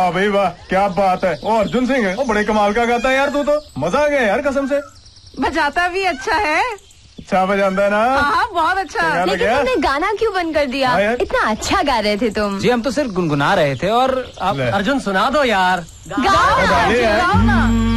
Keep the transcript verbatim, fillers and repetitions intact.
वाह भाई वाह, क्या बात है। वो अर्जुन सिंह है, वो बड़े कमाल का गाता है यार। तू तो मजा आ गया यार कसम से। बजाता भी अच्छा है। अच्छा बजाता है ना? हाँ बहुत अच्छा। लेकिन तुमने गाना क्यों बंद कर दिया? इतना अच्छा गा रहे थे तुम। जी हम तो सिर्फ गुनगुना रहे थे। और आप अर्जुन सुना दो यार। गाओ ना, गाओ ना।